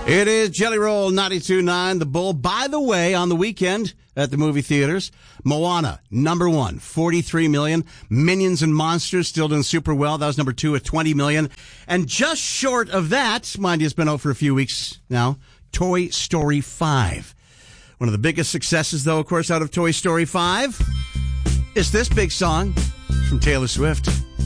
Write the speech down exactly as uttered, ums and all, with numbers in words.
It is Jelly Roll ninety-two point nine, The Bull. By the way, on the weekend at the movie theaters, Moana, number one, forty-three million. Minions and Monsters still doing super well. That was number two at twenty million. And just short of that, mind you, it's been out for a few weeks now, Toy Story five. One of the biggest successes, though, of course, out of Toy Story five is this big song from Taylor Swift.